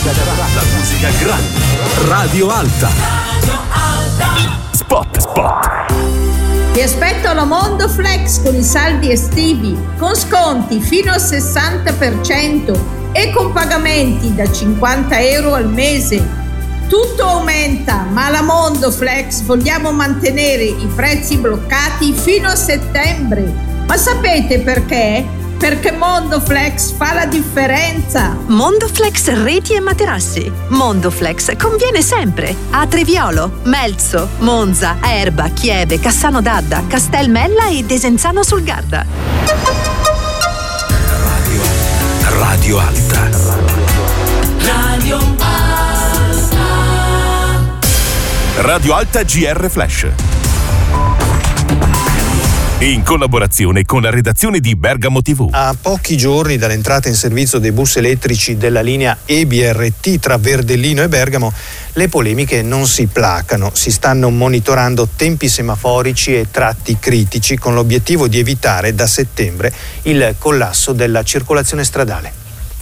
La musica grande. Radio Alta. Spot. Ti aspetto alla Mondo Flex con i saldi estivi, con sconti fino al 60% e con pagamenti da 50 euro al mese. Tutto aumenta, ma alla Mondo Flex vogliamo mantenere i prezzi bloccati fino a settembre. Ma sapete perché? Perché Mondo Flex fa la differenza. Mondo Flex reti e materassi. Mondo Flex conviene sempre. A Treviolo, Melzo, Monza, Erba, Chieve, Cassano d'Adda, Castelmella e Desenzano sul Garda. Radio Alta. Radio Alta. Radio Alta GR Flash. In collaborazione con la redazione di Bergamo TV. A pochi giorni dall'entrata in servizio dei bus elettrici della linea EBRT tra Verdellino e Bergamo, le polemiche non si placano. Si stanno monitorando tempi semaforici e tratti critici con l'obiettivo di evitare da settembre il collasso della circolazione stradale.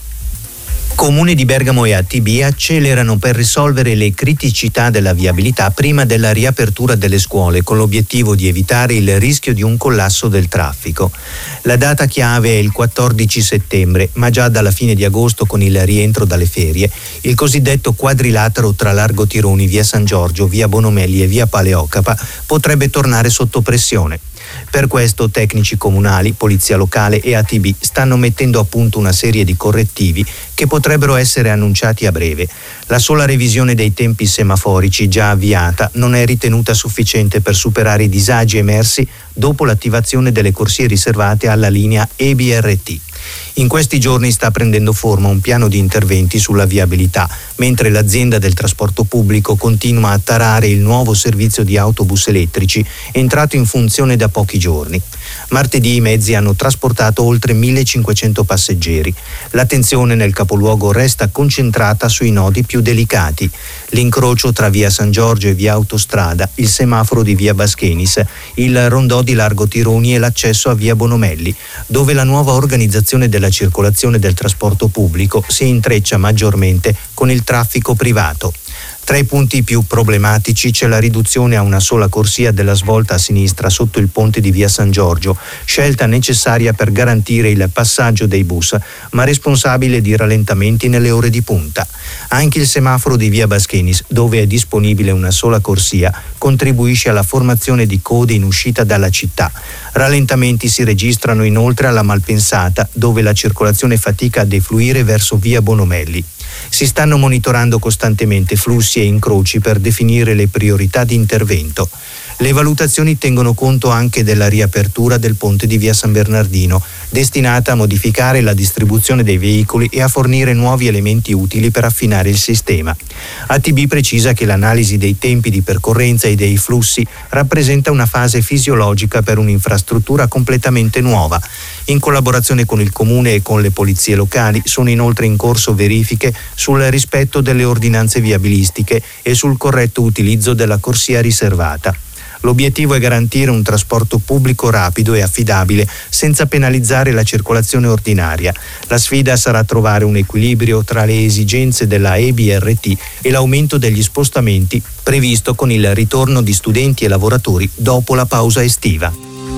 Comune di Bergamo e ATB accelerano per risolvere le criticità della viabilità prima della riapertura delle scuole, con l'obiettivo di evitare il rischio di un collasso del traffico. La data chiave è il 14 settembre, ma già dalla fine di agosto, con il rientro dalle ferie, il cosiddetto quadrilatero tra Largo Tironi, via San Giorgio, via Bonomelli e via Paleocapa potrebbe tornare sotto pressione. Per questo tecnici comunali, polizia locale e ATB stanno mettendo a punto una serie di correttivi che potrebbero essere annunciati a breve. La sola revisione dei tempi semaforici già avviata non è ritenuta sufficiente per superare i disagi emersi dopo l'attivazione delle corsie riservate alla linea EBRT. In questi giorni sta prendendo forma un piano di interventi sulla viabilità, mentre l'azienda del trasporto pubblico continua a tarare il nuovo servizio di autobus elettrici entrato in funzione da pochi giorni. Martedì i mezzi hanno trasportato oltre 1.500 passeggeri. L'attenzione nel capoluogo resta concentrata sui nodi più delicati: l'incrocio tra via San Giorgio e via Autostrada, il semaforo di via Baschenis, il rondò di Largo Tironi e l'accesso a via Bonomelli, dove la nuova organizzazione della circolazione del trasporto pubblico si intreccia maggiormente con il traffico privato. Tra i punti più problematici c'è la riduzione a una sola corsia della svolta a sinistra sotto il ponte di via San Giorgio, scelta necessaria per garantire il passaggio dei bus, ma responsabile di rallentamenti nelle ore di punta. Anche il semaforo di via Baschenis, dove è disponibile una sola corsia, contribuisce alla formazione di code in uscita dalla città. Rallentamenti si registrano inoltre alla Malpensata, dove la circolazione fatica a defluire verso via Bonomelli. Si stanno monitorando costantemente flussi e incroci per definire le priorità di intervento. Le valutazioni tengono conto anche della riapertura del ponte di via San Bernardino, destinata a modificare la distribuzione dei veicoli e a fornire nuovi elementi utili per affinare il sistema. ATB precisa che l'analisi dei tempi di percorrenza e dei flussi rappresenta una fase fisiologica per un'infrastruttura completamente nuova. In collaborazione con il Comune e con le polizie locali sono inoltre in corso verifiche sul rispetto delle ordinanze viabilistiche e sul corretto utilizzo della corsia riservata. L'obiettivo è garantire un trasporto pubblico rapido e affidabile senza penalizzare la circolazione ordinaria. La sfida sarà trovare un equilibrio tra le esigenze della EBRT e l'aumento degli spostamenti previsto con il ritorno di studenti e lavoratori dopo la pausa estiva.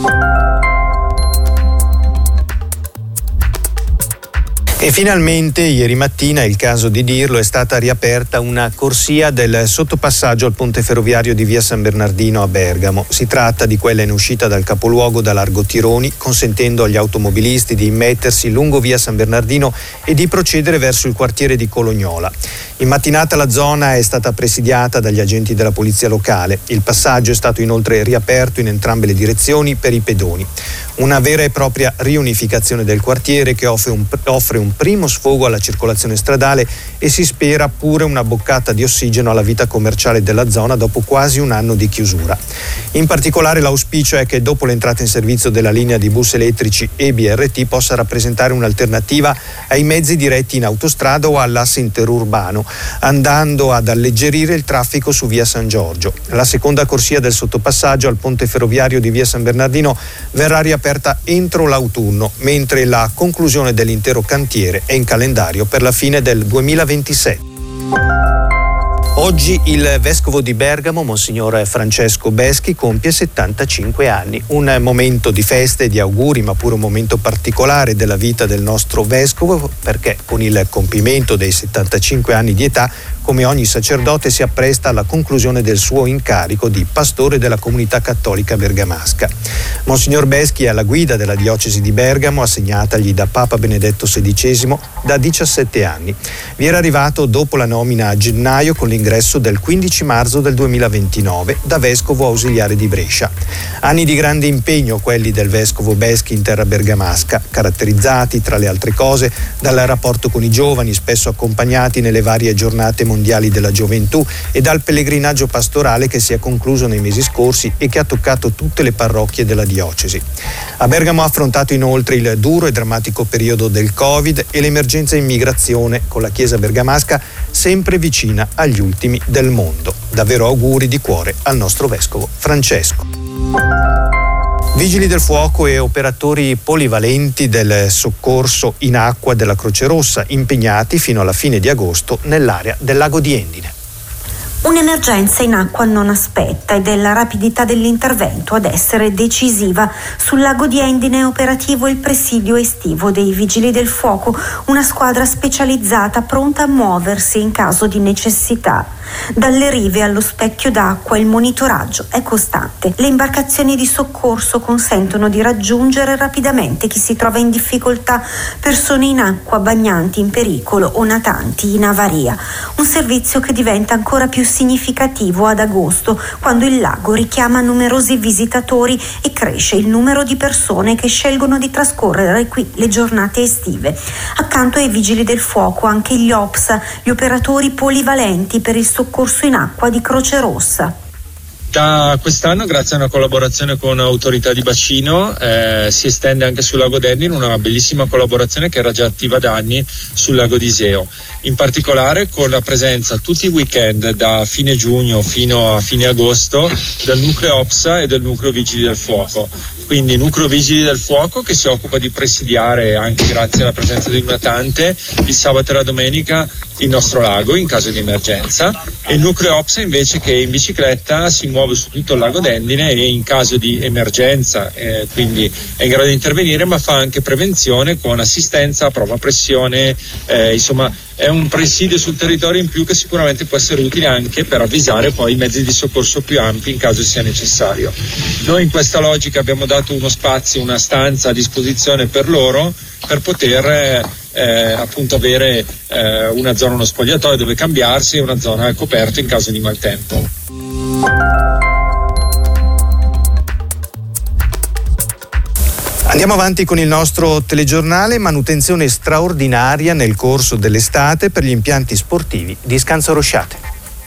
E finalmente ieri mattina, è il caso di dirlo, è stata riaperta una corsia del sottopassaggio al ponte ferroviario di via San Bernardino a Bergamo. Si tratta di quella in uscita dal capoluogo da Largo Tironi, consentendo agli automobilisti di immettersi lungo via San Bernardino e di procedere verso il quartiere di Colognola. In mattinata la zona è stata presidiata dagli agenti della polizia locale. Il passaggio è stato inoltre riaperto in entrambe le direzioni per i pedoni. Una vera e propria riunificazione del quartiere che offre un primo sfogo alla circolazione stradale e si spera pure una boccata di ossigeno alla vita commerciale della zona dopo quasi un anno di chiusura. In particolare l'auspicio è che dopo l'entrata in servizio della linea di bus elettrici EBRT possa rappresentare un'alternativa ai mezzi diretti in autostrada o all'asse interurbano, andando ad alleggerire il traffico su via San Giorgio. La seconda corsia del sottopassaggio al ponte ferroviario di via San Bernardino verrà riaperta entro l'autunno, mentre la conclusione dell'intero cantiere è in calendario per la fine del 2027. Oggi il vescovo di Bergamo, Monsignor Francesco Beschi, compie 75 anni. Un momento di festa e di auguri, ma pure un momento particolare della vita del nostro vescovo, perché con il compimento dei 75 anni di età, come ogni sacerdote, si appresta alla conclusione del suo incarico di pastore della comunità cattolica bergamasca. Monsignor Beschi è alla guida della diocesi di Bergamo, assegnatagli da Papa Benedetto XVI da 17 anni. Vi era arrivato dopo la nomina a gennaio con l'ingresso del 15 marzo del 2029 da vescovo ausiliare di Brescia. Anni di grande impegno quelli del vescovo Beschi in terra bergamasca, caratterizzati tra le altre cose dal rapporto con i giovani, spesso accompagnati nelle varie giornate mondiali della gioventù, e dal pellegrinaggio pastorale che si è concluso nei mesi scorsi e che ha toccato tutte le parrocchie della diocesi. A Bergamo ha affrontato inoltre il duro e drammatico periodo del Covid e l'emergenza immigrazione, con la Chiesa bergamasca sempre vicina agli ultimi del mondo. Davvero auguri di cuore al nostro vescovo Francesco. Vigili del fuoco e operatori polivalenti del soccorso in acqua della Croce Rossa impegnati fino alla fine di agosto nell'area del lago di Endine. Un'emergenza in acqua non aspetta ed è la rapidità dell'intervento ad essere decisiva. Sul lago di Endine è operativo il presidio estivo dei Vigili del Fuoco, una squadra specializzata pronta a muoversi in caso di necessità. Dalle rive allo specchio d'acqua il monitoraggio è costante. Le imbarcazioni di soccorso consentono di raggiungere rapidamente chi si trova in difficoltà, persone in acqua, bagnanti in pericolo o natanti in avaria. Un servizio che diventa ancora più significativo ad agosto, quando il lago richiama numerosi visitatori e cresce il numero di persone che scelgono di trascorrere qui le giornate estive. Accanto ai Vigili del Fuoco anche gli OPSA, gli operatori polivalenti per il soccorso in acqua di Croce Rossa. Da quest'anno, grazie a una collaborazione con autorità di bacino, si estende anche sul lago d'Endine una bellissima collaborazione che era già attiva da anni sul lago di Iseo, in particolare con la presenza tutti i weekend da fine giugno fino a fine agosto del nucleo OPSA e del nucleo Vigili del Fuoco. Quindi nucleo Vigili del Fuoco che si occupa di presidiare, anche grazie alla presenza di un natante, il sabato e la domenica il nostro lago in caso di emergenza, e il nucleo OPSA invece che in bicicletta si muove su tutto il lago d'Endine e in caso di emergenza quindi è in grado di intervenire, ma fa anche prevenzione con assistenza, prova pressione, insomma è un presidio sul territorio in più che sicuramente può essere utile anche per avvisare poi i mezzi di soccorso più ampi in caso sia necessario. Noi in questa logica abbiamo dato uno spazio, una stanza a disposizione per loro per poter appunto avere una zona, uno spogliatoio dove cambiarsi e una zona coperta in caso di maltempo. Andiamo avanti con il nostro telegiornale. Manutenzione straordinaria nel corso dell'estate per gli impianti sportivi di Scanzorosciate.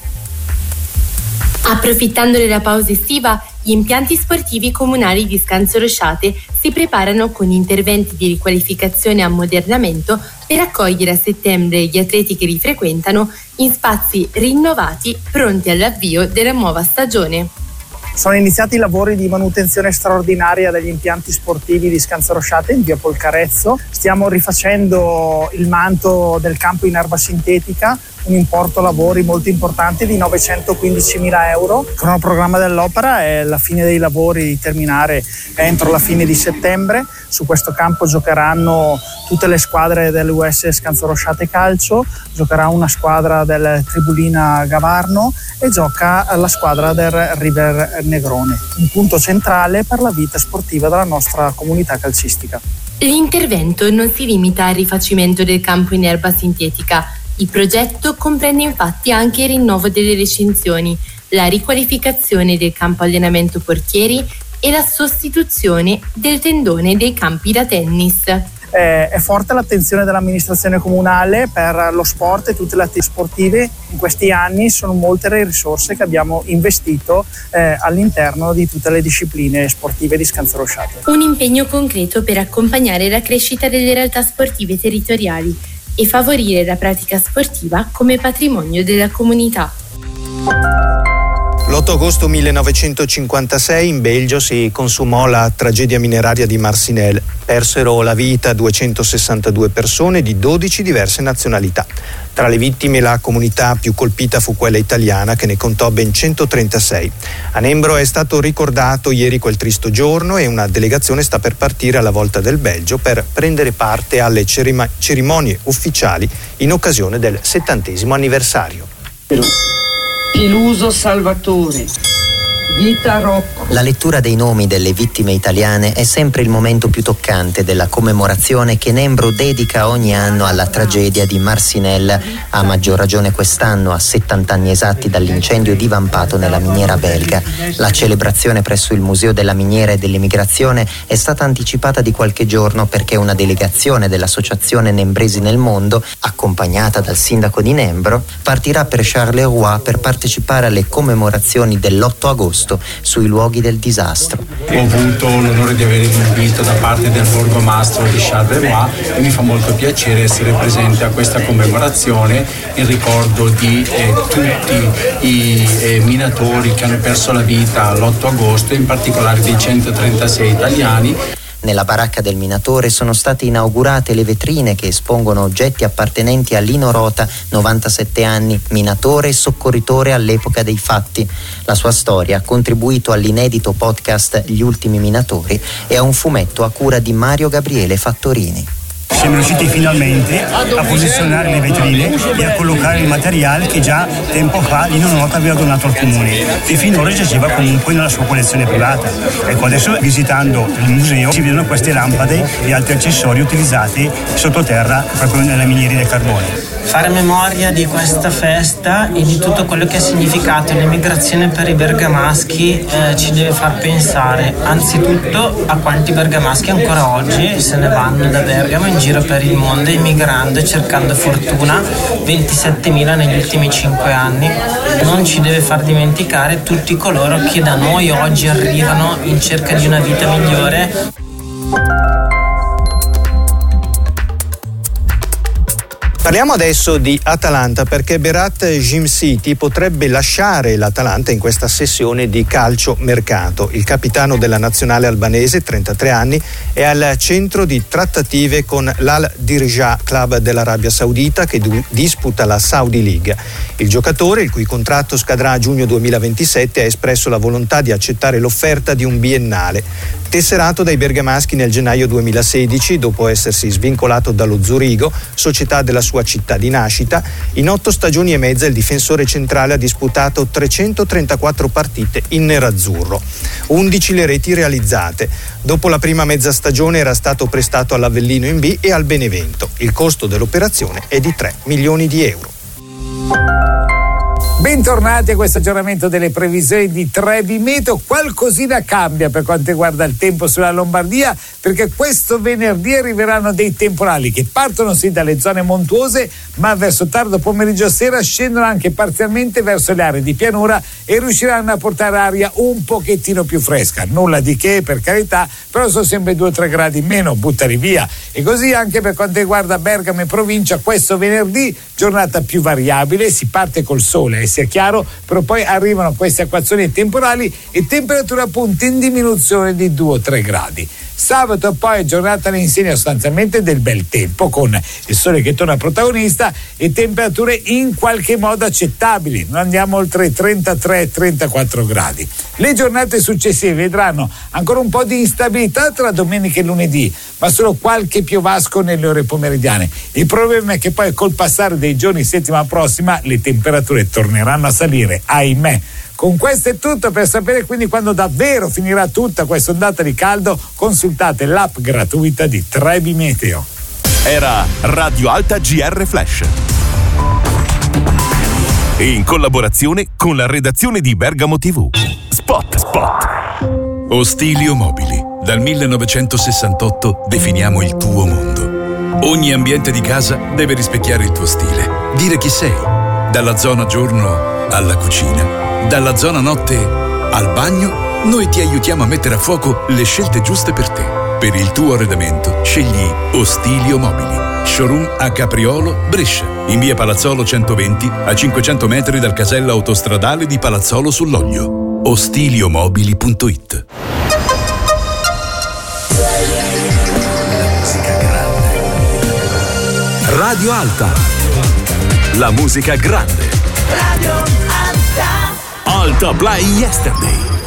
Approfittando della pausa estiva, gli impianti sportivi comunali di Scanzorosciate si preparano con interventi di riqualificazione e ammodernamento per accogliere a settembre gli atleti che li frequentano in spazi rinnovati pronti all'avvio della nuova stagione. Sono iniziati i lavori di manutenzione straordinaria degli impianti sportivi di Scanzorosciate in via Polcarezzo. Stiamo rifacendo il manto del campo in erba sintetica, un importo lavori molto importante di 915.000 euro. Il cronoprogramma dell'opera è la fine dei lavori, terminare entro la fine di settembre. Su questo campo giocheranno tutte le squadre dell'US Scanzorosciate Calcio, giocherà una squadra del Tribulina Gavarno e gioca la squadra del River Negrone, un punto centrale per la vita sportiva della nostra comunità calcistica. L'intervento non si limita al rifacimento del campo in erba sintetica. Il progetto comprende infatti anche il rinnovo delle recinzioni, la riqualificazione del campo allenamento portieri e la sostituzione del tendone dei campi da tennis. È forte l'attenzione dell'amministrazione comunale per lo sport e tutte le attività sportive. In questi anni sono molte le risorse che abbiamo investito all'interno di tutte le discipline sportive di Scanzorosciate. Un impegno concreto per accompagnare la crescita delle realtà sportive territoriali e favorire la pratica sportiva come patrimonio della comunità. L'8 agosto 1956 in Belgio si consumò la tragedia mineraria di Marcinelle. Persero la vita 262 persone di 12 diverse nazionalità. Tra le vittime la comunità più colpita fu quella italiana, che ne contò ben 136. A Nembro è stato ricordato ieri quel tristo giorno e una delegazione sta per partire alla volta del Belgio per prendere parte alle cerimonie ufficiali in occasione del 70° anniversario. Piluso Salvatore, Vita Rocco. La lettura dei nomi delle vittime italiane è sempre il momento più toccante della commemorazione che Nembro dedica ogni anno alla tragedia di Marcinelle, a maggior ragione quest'anno, a 70 anni esatti dall'incendio divampato nella miniera belga. La celebrazione presso il Museo della Miniera e dell'Emigrazione è stata anticipata di qualche giorno perché una delegazione dell'Associazione Nembresi nel Mondo, accompagnata dal sindaco di Nembro, partirà per Charleroi per partecipare alle commemorazioni dell'8 agosto sui luoghi del disastro. Ho avuto l'onore di avere l'invito da parte del borgomastro di Charleroi e mi fa molto piacere essere presente a questa commemorazione in ricordo di tutti i minatori che hanno perso la vita l'8 agosto, in particolare dei 136 italiani. Nella baracca del minatore sono state inaugurate le vetrine che espongono oggetti appartenenti a Lino Rota, 97 anni, minatore e soccorritore all'epoca dei fatti. La sua storia ha contribuito all'inedito podcast Gli ultimi minatori e a un fumetto a cura di Mario Gabriele Fattorini. Siamo riusciti finalmente a posizionare le vetrine e a collocare il materiale che già tempo fa Lino Rota aveva donato al comune e finora giaceva comunque nella sua collezione privata. Ecco, adesso visitando il museo si vedono queste lampade e altri accessori utilizzati sottoterra proprio nelle miniere del carbone. Fare memoria di questa festa e di tutto quello che ha significato l'emigrazione per i bergamaschi ci deve far pensare anzitutto a quanti bergamaschi ancora oggi se ne vanno da Bergamo in giro per il mondo emigrando e cercando fortuna, 27.000 negli ultimi 5 anni. Non ci deve far dimenticare tutti coloro che da noi oggi arrivano in cerca di una vita migliore. Parliamo adesso di Atalanta, perché Berat Jimsiti potrebbe lasciare l'Atalanta in questa sessione di calcio mercato. Il capitano della nazionale albanese, 33 anni, è al centro di trattative con l'Al Dirija Club dell'Arabia Saudita che disputa la Saudi League. Il giocatore, il cui contratto scadrà a giugno 2027, ha espresso la volontà di accettare l'offerta di un biennale. Tesserato dai bergamaschi nel gennaio 2016, dopo essersi svincolato dallo Zurigo, società della sua città di nascita, in 8 stagioni e mezza il difensore centrale ha disputato 334 partite in nerazzurro, 11 le reti realizzate. Dopo la prima mezza stagione era stato prestato all'Avellino in B e al Benevento. Il costo dell'operazione è di 3 milioni di euro. Bentornati a questo aggiornamento delle previsioni di Trebi Meteo. Qualcosina cambia per quanto riguarda il tempo sulla Lombardia, perché questo venerdì arriveranno dei temporali che partono sì dalle zone montuose, ma verso tardo pomeriggio sera scendono anche parzialmente verso le aree di pianura e riusciranno a portare aria un pochettino più fresca. Nulla di che, per carità, però sono sempre 2-3 gradi in meno, buttali via. E così anche per quanto riguarda Bergamo e provincia, questo venerdì giornata più variabile, si parte col sole, sia chiaro, però poi arrivano queste acquazzoni temporali e temperatura appunto in diminuzione di 2-3 gradi. Sabato poi giornata all'insegna sostanzialmente del bel tempo, con il sole che torna protagonista e temperature in qualche modo accettabili, non andiamo oltre i 33-34 gradi. Le giornate successive vedranno ancora un po' di instabilità tra domenica e lunedì, ma solo qualche piovasco nelle ore pomeridiane. Il problema è che poi col passare dei giorni settimana prossima le temperature torneranno a salire, ahimè. Con questo è tutto. Per sapere quindi quando davvero finirà tutta questa ondata di caldo, consultate l'app gratuita di Trebi Meteo. Era Radio Alta GR Flash, in collaborazione con la redazione di Bergamo TV. Spot. Ostilio Mobili. Dal 1968 definiamo il tuo mondo. Ogni ambiente di casa deve rispecchiare il tuo stile, dire chi sei. Dalla zona giorno alla cucina, dalla zona notte al bagno, noi ti aiutiamo a mettere a fuoco le scelte giuste per te. Per il tuo arredamento scegli Ostilio Mobili. Showroom a Capriolo, Brescia, in via Palazzolo 120, a 500 metri dal casello autostradale di Palazzolo sull'Oglio. Ostiliomobili.it. Radio Alta. La musica grande. Radio Alta. Alta Play Yesterday.